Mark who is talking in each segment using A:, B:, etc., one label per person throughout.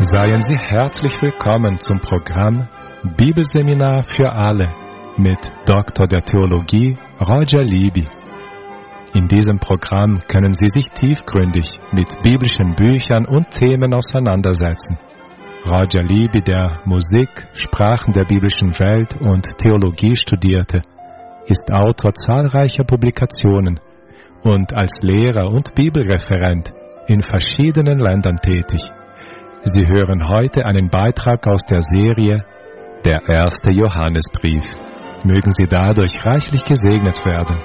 A: Seien Sie herzlich willkommen zum Programm Bibelseminar für alle mit Doktor der Theologie Roger Libby. In diesem Programm können Sie sich tiefgründig mit biblischen Büchern und Themen auseinandersetzen. Roger Libby, der Musik, Sprachen der biblischen Welt und Theologie studierte, ist Autor zahlreicher Publikationen und als Lehrer und Bibelreferent in verschiedenen Ländern tätig. Sie hören heute einen Beitrag aus der Serie Der erste Johannesbrief. Mögen Sie dadurch reichlich gesegnet werden.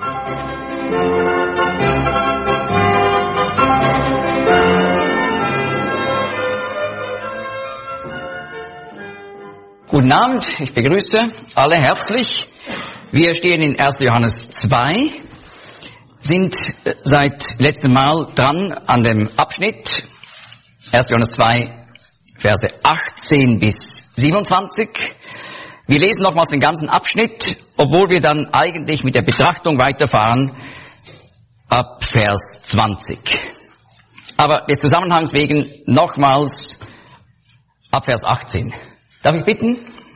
B: Guten Abend, ich begrüße alle herzlich. Wir stehen in 1. Johannes 2, sind seit letztem Mal dran an dem Abschnitt 1. Johannes 2, Verse 18 bis 27. Wir lesen nochmals den ganzen Abschnitt, obwohl wir dann eigentlich mit der Betrachtung weiterfahren ab Vers 20. Aber des Zusammenhangs wegen nochmals ab Vers 18. Darf ich bitten?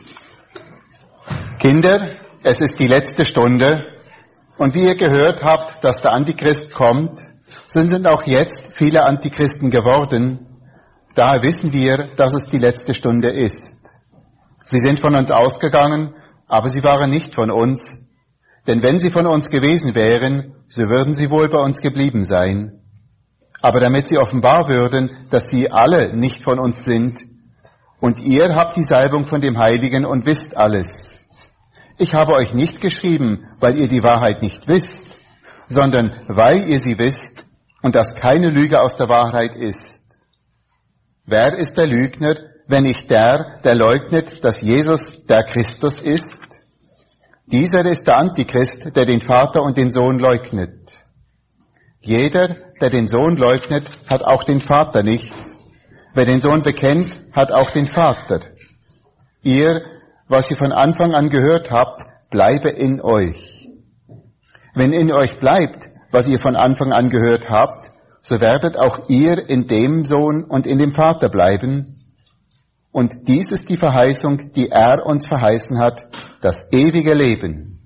C: Kinder, es ist die letzte Stunde und wie ihr gehört habt, dass der Antichrist kommt, so sind auch jetzt viele Antichristen geworden. Daher wissen wir, dass es die letzte Stunde ist. Sie sind von uns ausgegangen, aber sie waren nicht von uns. Denn wenn sie von uns gewesen wären, so würden sie wohl bei uns geblieben sein. Aber damit sie offenbar würden, dass sie alle nicht von uns sind, und ihr habt die Salbung von dem Heiligen und wisst alles. Ich habe euch nicht geschrieben, weil ihr die Wahrheit nicht wisst, sondern weil ihr sie wisst und dass keine Lüge aus der Wahrheit ist. Wer ist der Lügner, wenn nicht der leugnet, dass Jesus der Christus ist? Dieser ist der Antichrist, der den Vater und den Sohn leugnet. Jeder, der den Sohn leugnet, hat auch den Vater nicht. Wer den Sohn bekennt, hat auch den Vater. Ihr, was ihr von Anfang an gehört habt, bleibe in euch. Wenn in euch bleibt, was ihr von Anfang an gehört habt, so werdet auch ihr in dem Sohn und in dem Vater bleiben. Und dies ist die Verheißung, die er uns verheißen hat, das ewige Leben.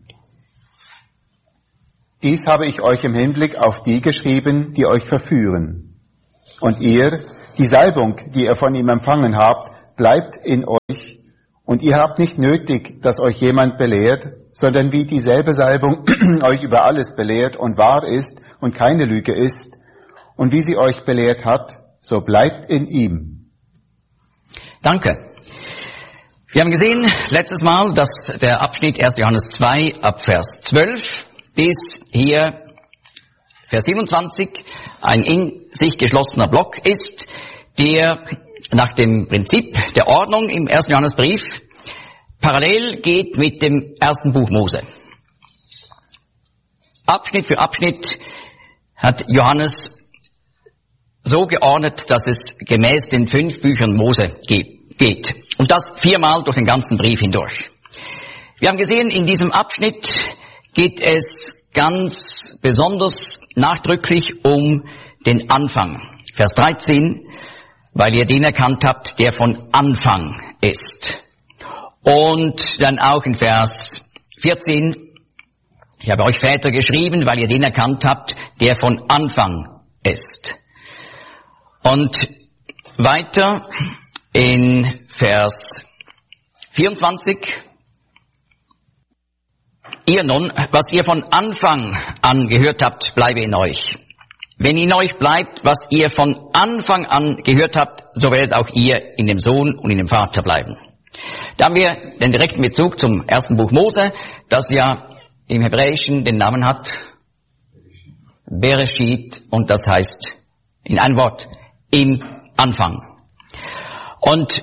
C: Dies habe ich euch im Hinblick auf die geschrieben, die euch verführen. Und ihr, die Salbung, die ihr von ihm empfangen habt, bleibt in euch. Und ihr habt nicht nötig, dass euch jemand belehrt, sondern wie dieselbe Salbung euch über alles belehrt und wahr ist und keine Lüge ist, und wie sie euch belehrt hat, so bleibt in ihm.
B: Danke. Wir haben gesehen letztes Mal, dass der Abschnitt 1. Johannes 2 ab Vers 12 bis hier Vers 27 ein in sich geschlossener Block ist, der nach dem Prinzip der Ordnung im 1. Johannesbrief parallel geht mit dem ersten Buch Mose. Abschnitt für Abschnitt hat Johannes so geordnet, dass es gemäß den 5 Büchern Mose geht. Und das 4-mal durch den ganzen Brief hindurch. Wir haben gesehen, in diesem Abschnitt geht es ganz besonders nachdrücklich um den Anfang. Vers 13, weil ihr den erkannt habt, der von Anfang ist. Und dann auch in Vers 14, ich habe euch Väter geschrieben, weil ihr den erkannt habt, der von Anfang ist. Und weiter in Vers 24, ihr nun, was ihr von Anfang an gehört habt, bleibe in euch. Wenn in euch bleibt, was ihr von Anfang an gehört habt, so werdet auch ihr in dem Sohn und in dem Vater bleiben. Da haben wir den direkten Bezug zum ersten Buch Mose, das ja im Hebräischen den Namen hat Bereshit, und das heißt in einem Wort im Anfang. Und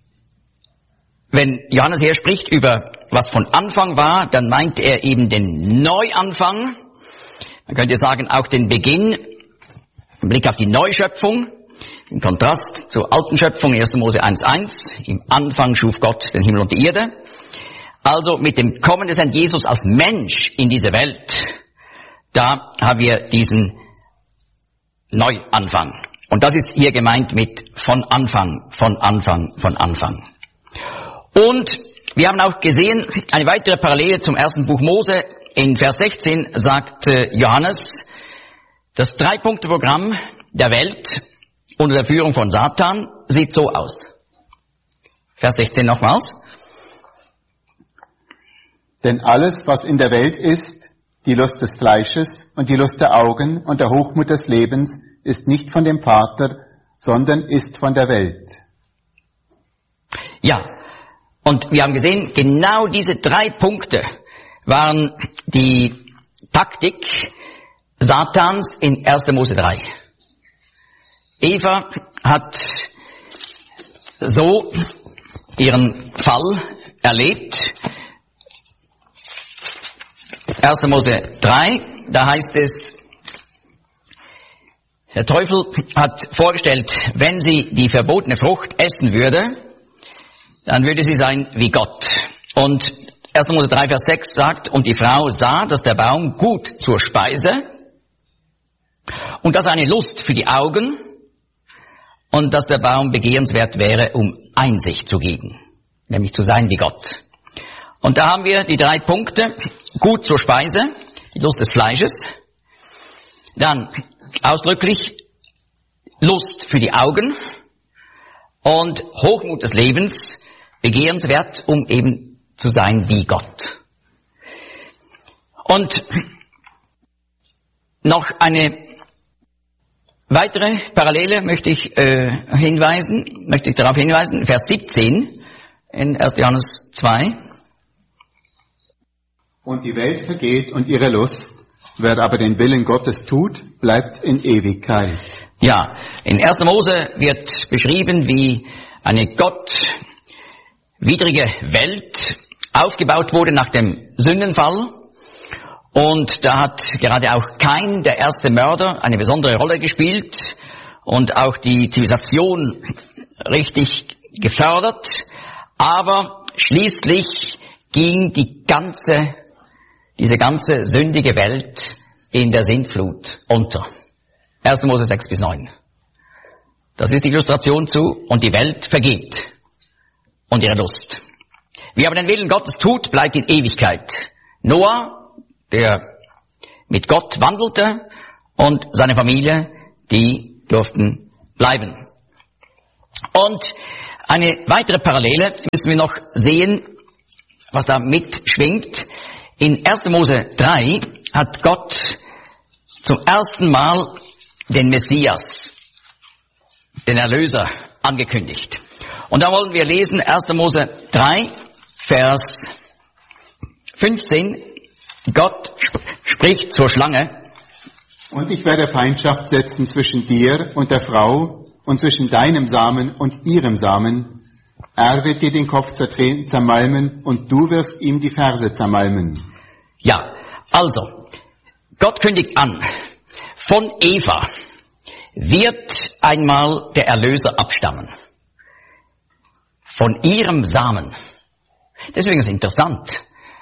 B: wenn Johannes hier spricht über was von Anfang war, dann meint er eben den Neuanfang. Man könnte sagen auch den Beginn, im Blick auf die Neuschöpfung, im Kontrast zur alten Schöpfung, 1. Mose 1,1. Im Anfang schuf Gott den Himmel und die Erde. Also mit dem Kommen des Herrn Jesus als Mensch in diese Welt, da haben wir diesen Neuanfang. Und das ist hier gemeint mit von Anfang. Und wir haben auch gesehen, eine weitere Parallele zum ersten Buch Mose. In Vers 16 sagt Johannes, das 3-Punkte-Programm der Welt unter der Führung von Satan sieht so aus. Vers 16 nochmals.
C: Denn alles, was in der Welt ist, die Lust des Fleisches und die Lust der Augen und der Hochmut des Lebens, ist nicht von dem Vater, sondern ist von der Welt.
B: Ja, und wir haben gesehen, genau diese 3 Punkte waren die Taktik Satans in 1. Mose 3. Eva hat so ihren Fall erlebt. 1. Mose 3, da heißt es, der Teufel hat vorgestellt, wenn sie die verbotene Frucht essen würde, dann würde sie sein wie Gott. Und 1. Mose 3, Vers 6 sagt, und die Frau sah, dass der Baum gut zur Speise und dass eine Lust für die Augen und dass der Baum begehrenswert wäre, um Einsicht zu geben, nämlich zu sein wie Gott. Und da haben wir die 3 Punkte, gut zur Speise, die Lust des Fleisches, dann ausdrücklich Lust für die Augen und Hochmut des Lebens, begehrenswert, um eben zu sein wie Gott. Und noch eine weitere Parallele möchte ich darauf hinweisen, Vers 17 in 1. Johannes 2.
C: Und die Welt vergeht und ihre Lust, wer aber den Willen Gottes tut, bleibt in Ewigkeit.
B: Ja, in 1. Mose wird beschrieben, wie eine gottwidrige Welt aufgebaut wurde nach dem Sündenfall. Und da hat gerade auch Kain, der erste Mörder, eine besondere Rolle gespielt und auch die Zivilisation richtig gefördert. Aber schließlich ging diese ganze sündige Welt in der Sintflut unter. 1. Mose 6 bis 9. Das ist die Illustration zu, und die Welt vergeht und ihre Lust. Wer aber den Willen Gottes tut, bleibt in Ewigkeit. Noah, der mit Gott wandelte, und seine Familie, die durften bleiben. Und eine weitere Parallele müssen wir noch sehen, was da mitschwingt. In 1. Mose 3 hat Gott zum ersten Mal den Messias, den Erlöser, angekündigt. Und da wollen wir lesen 1. Mose 3, Vers 15. Gott spricht zur Schlange.
C: Und ich werde Feindschaft setzen zwischen dir und der Frau und zwischen deinem Samen und ihrem Samen. Er wird dir den Kopf zermalmen und du wirst ihm die Ferse zermalmen.
B: Ja, also, Gott kündigt an, von Eva wird einmal der Erlöser abstammen. Von ihrem Samen. Deswegen ist es interessant.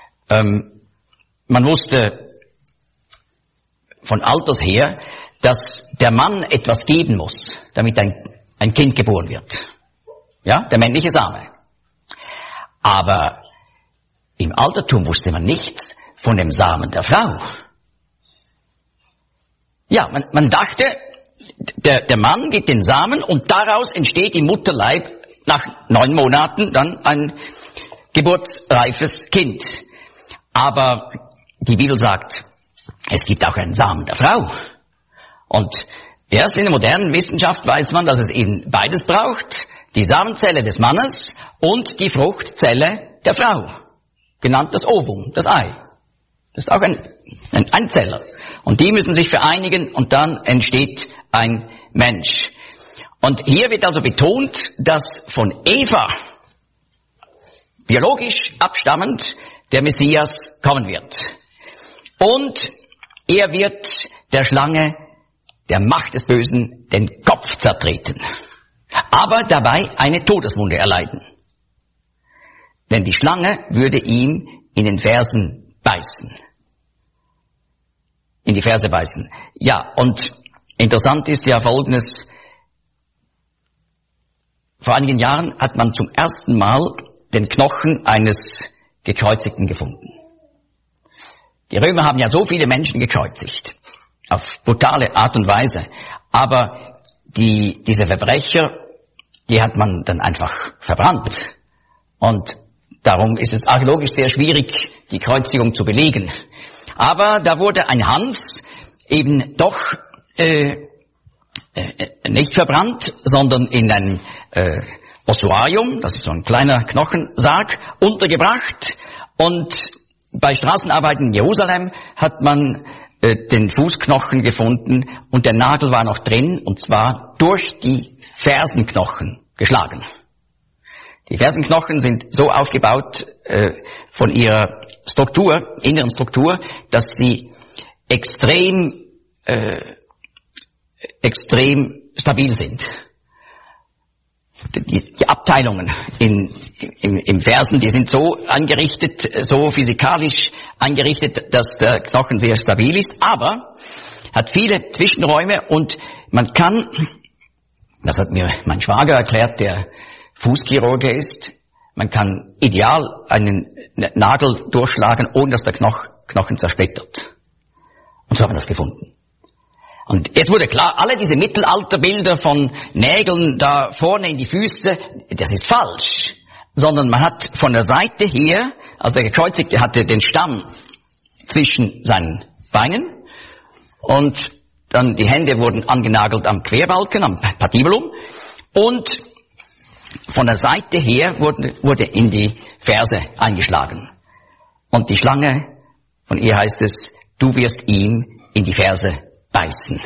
B: Man wusste von alters her, dass der Mann etwas geben muss, damit ein Kind geboren wird. Ja, der männliche Same. Aber im Altertum wusste man nichts von dem Samen der Frau. Ja, man dachte, der Mann gibt den Samen und daraus entsteht im Mutterleib nach 9 Monaten dann ein geburtsreifes Kind. Aber die Bibel sagt, es gibt auch einen Samen der Frau. Und erst in der modernen Wissenschaft weiß man, dass es eben beides braucht. Die Samenzelle des Mannes und die Fruchtzelle der Frau. Genannt das Ovum, das Ei. Das ist auch ein Einzeller. Und die müssen sich vereinigen und dann entsteht ein Mensch. Und hier wird also betont, dass von Eva, biologisch abstammend, der Messias kommen wird. Und er wird der Schlange, der Macht des Bösen, den Kopf zertreten. Aber dabei eine Todeswunde erleiden. Denn die Schlange würde ihm in den Fersen beißen. In die Ferse beißen. Ja, und interessant ist ja Folgendes. vor einigen Jahren hat man zum ersten Mal den Knochen eines Gekreuzigten gefunden. Die Römer haben ja so viele Menschen gekreuzigt, auf brutale Art und Weise. Aber diese Verbrecher, die hat man dann einfach verbrannt. Und darum ist es archäologisch sehr schwierig, die Kreuzigung zu belegen. Aber da wurde ein Hans eben doch nicht verbrannt, sondern in ein Ossuarium, das ist so ein kleiner Knochensarg, untergebracht. Und bei Straßenarbeiten in Jerusalem hat man den Fußknochen gefunden und der Nagel war noch drin, und zwar durch die Fersenknochen geschlagen. Die Fersenknochen sind so aufgebaut von ihrer Struktur, inneren Struktur, dass sie extrem stabil sind. Die Abteilungen im Fersen, die sind so angerichtet, so physikalisch angerichtet, dass der Knochen sehr stabil ist, aber hat viele Zwischenräume und man kann, das hat mir mein Schwager erklärt, der Fußchirurge ist, man kann ideal einen Nagel durchschlagen, ohne dass der Knochen zersplittert. Und so haben wir das gefunden. Und jetzt wurde klar, alle diese Mittelalterbilder von Nägeln da vorne in die Füße, das ist falsch. Sondern man hat von der Seite her, also der Gekreuzigte hatte den Stamm zwischen seinen Beinen und dann die Hände wurden angenagelt am Querbalken, am Patibulum, und von der Seite her wurde in die Ferse eingeschlagen. Und die Schlange, von ihr heißt es, du wirst ihm in die Ferse beißen.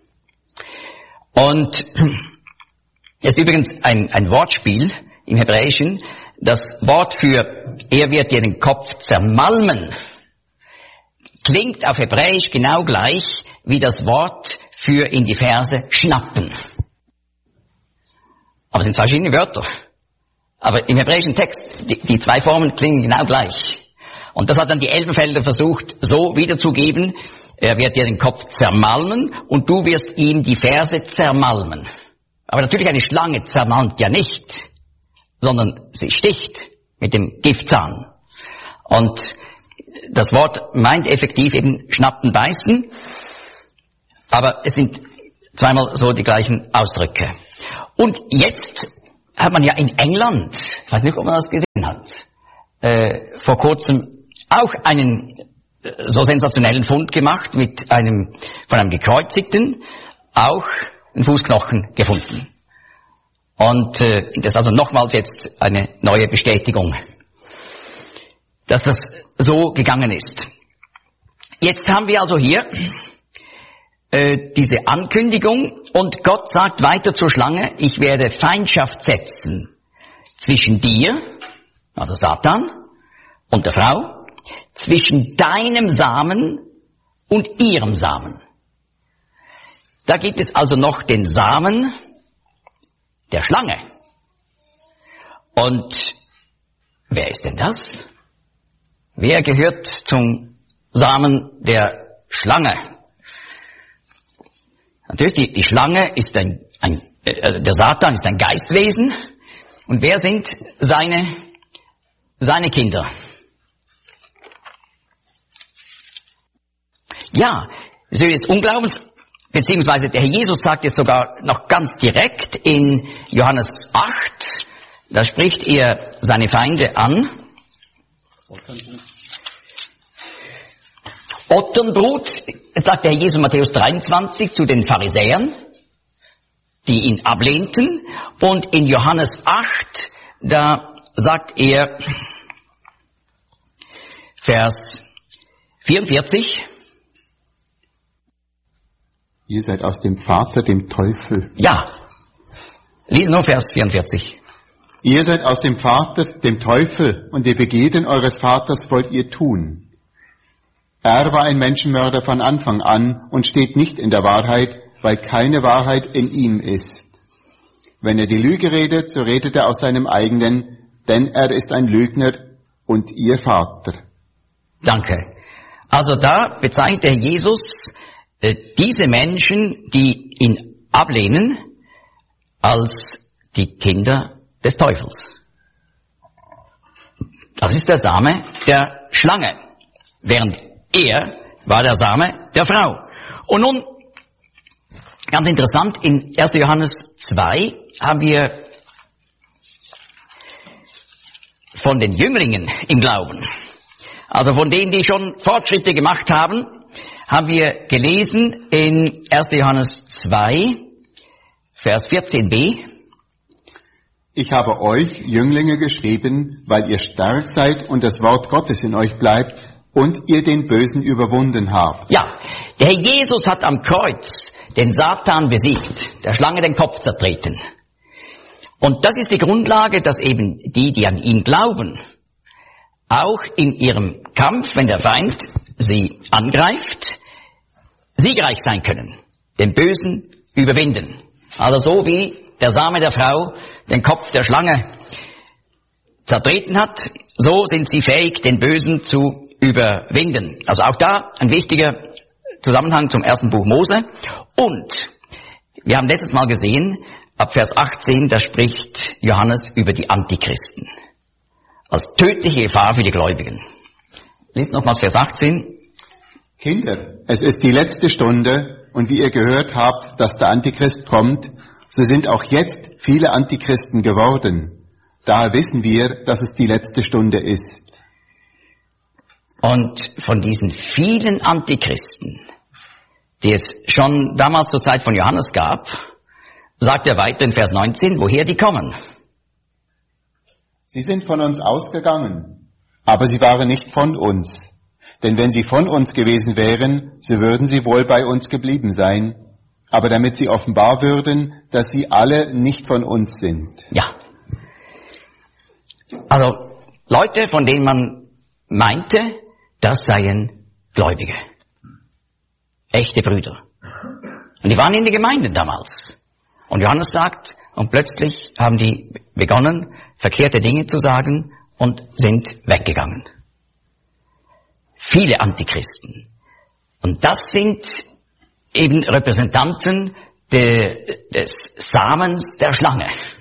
B: Und es ist übrigens ein Wortspiel im Hebräischen. Das Wort für er wird dir den Kopf zermalmen klingt auf Hebräisch genau gleich wie das Wort für in die Ferse schnappen. Aber es sind zwei verschiedene Wörter. Aber im hebräischen Text, die zwei Formen klingen genau gleich. Und das hat dann die Elbenfelder versucht so wiederzugeben. Er wird dir den Kopf zermalmen und du wirst ihm die Ferse zermalmen. Aber natürlich eine Schlange zermalmt ja nicht, sondern sie sticht mit dem Giftzahn. Und das Wort meint effektiv eben schnappen, beißen. Aber es sind zweimal so die gleichen Ausdrücke. Und jetzt hat man ja in England, ich weiß nicht, ob man das gesehen hat, vor kurzem auch einen so sensationellen Fund gemacht von einem Gekreuzigten, auch einen Fußknochen gefunden. Und das ist also nochmals jetzt eine neue Bestätigung, dass das so gegangen ist. Jetzt haben wir also hier diese Ankündigung und Gott sagt weiter zur Schlange, ich werde Feindschaft setzen zwischen dir, also Satan, und der Frau, zwischen deinem Samen und ihrem Samen. Da gibt es also noch den Samen der Schlange. Und wer ist denn das? Wer gehört zum Samen der Schlange? Natürlich, die Schlange ist der Satan ist ein Geistwesen. Und wer sind seine Kinder? Ja, Söhne des Unglaubens, beziehungsweise der Herr Jesus sagt es sogar noch ganz direkt in Johannes 8, da spricht er seine Feinde an. Otternbrut, sagt der Herr Jesus in Matthäus 23 zu den Pharisäern, die ihn ablehnten. Und in Johannes 8, da sagt er, Vers 44,
C: ihr seid aus dem Vater, dem Teufel.
B: Ja, lesen nur Vers 44.
C: Ihr seid aus dem Vater, dem Teufel, und die Begierden eures Vaters wollt ihr tun. Er war ein Menschenmörder von Anfang an und steht nicht in der Wahrheit, weil keine Wahrheit in ihm ist. Wenn er die Lüge redet, so redet er aus seinem eigenen, denn er ist ein Lügner und ihr Vater.
B: Danke. Also da bezeichnet der Jesus diese Menschen, die ihn ablehnen, als die Kinder des Teufels. Das ist der Same der Schlange, während er war der Same der Frau. Und nun, ganz interessant, in 1. Johannes 2 haben wir von den Jünglingen im Glauben, also von denen, die schon Fortschritte gemacht haben, haben wir gelesen in 1. Johannes 2, Vers 14b.
C: Ich habe euch, Jünglinge, geschrieben, weil ihr stark seid und das Wort Gottes in euch bleibt und ihr den Bösen überwunden habt.
B: Ja, der Herr Jesus hat am Kreuz den Satan besiegt, der Schlange den Kopf zertreten. Und das ist die Grundlage, dass eben die an ihn glauben, auch in ihrem Kampf, wenn der Feind sie angreift, siegreich sein können, den Bösen überwinden. Also so wie der Same der Frau den Kopf der Schlange zertreten hat, so sind sie fähig, den Bösen zu überwinden. Also auch da ein wichtiger Zusammenhang zum ersten Buch Mose. Und wir haben letztes Mal gesehen, ab Vers 18, da spricht Johannes über die Antichristen als tödliche Gefahr für die Gläubigen. Lies nochmals Vers 18.
C: Kinder, es ist die letzte Stunde und wie ihr gehört habt, dass der Antichrist kommt, so sind auch jetzt viele Antichristen geworden. Daher wissen wir, dass es die letzte Stunde ist.
B: Und von diesen vielen Antichristen, die es schon damals zur Zeit von Johannes gab, sagt er weiter in Vers 19, woher die kommen.
C: Sie sind von uns ausgegangen, aber sie waren nicht von uns. Denn wenn sie von uns gewesen wären, so würden sie wohl bei uns geblieben sein. Aber damit sie offenbar würden, dass sie alle nicht von uns sind.
B: Ja. Also Leute, von denen man meinte, das seien Gläubige. Echte Brüder. Und die waren in den Gemeinden damals. Und Johannes sagt, und plötzlich haben die begonnen, verkehrte Dinge zu sagen und sind weggegangen. Viele Antichristen. Und das sind eben Repräsentanten des Samens der Schlange.